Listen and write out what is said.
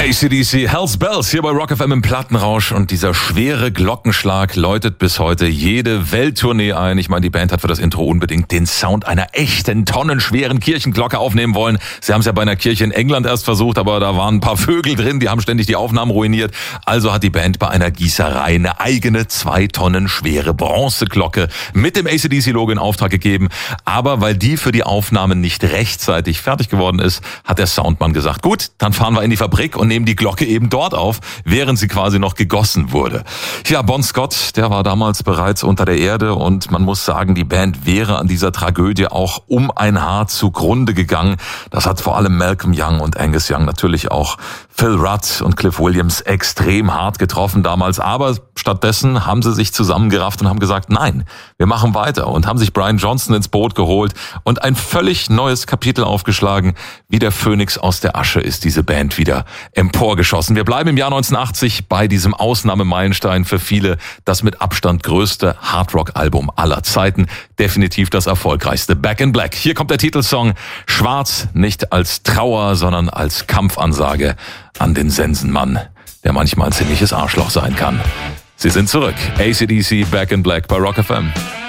AC/DC, Hells Bells hier bei Rock FM im Plattenrausch, und dieser schwere Glockenschlag läutet bis heute jede Welttournee ein. Ich meine, die Band hat für das Intro unbedingt den Sound einer echten, tonnenschweren Kirchenglocke aufnehmen wollen. Sie haben es ja bei einer Kirche in England erst versucht, aber da waren ein paar Vögel drin, die haben ständig die Aufnahmen ruiniert. Also hat die Band bei einer Gießerei eine eigene 2 Tonnen schwere Bronzeglocke mit dem AC/DC-Logo in Auftrag gegeben. Aber weil die für die Aufnahmen nicht rechtzeitig fertig geworden ist, hat der Soundmann gesagt, gut, dann fahren wir in die Fabrik und nehmen die Glocke eben dort auf, während sie quasi noch gegossen wurde. Ja, Bon Scott, der war damals bereits unter der Erde, und man muss sagen, die Band wäre an dieser Tragödie auch um ein Haar zugrunde gegangen. Das hat vor allem Malcolm Young und Angus Young, natürlich auch Phil Rudd und Cliff Williams extrem hart getroffen damals. Aber stattdessen haben sie sich zusammengerafft und haben gesagt, nein, wir machen weiter, und haben sich Brian Johnson ins Boot geholt und ein völlig neues Kapitel aufgeschlagen. Wie der Phönix aus der Asche ist diese Band wieder emporgeschossen. Wir bleiben im Jahr 1980 bei diesem Ausnahmemeilenstein, für viele das mit Abstand größte Hardrock-Album aller Zeiten. Definitiv das erfolgreichste, Back in Black. Hier kommt der Titelsong Schwarz, nicht als Trauer, sondern als Kampfansage an den Sensenmann, der manchmal ein ziemliches Arschloch sein kann. Sie sind zurück. AC/DC, Back in Black bei Rock FM.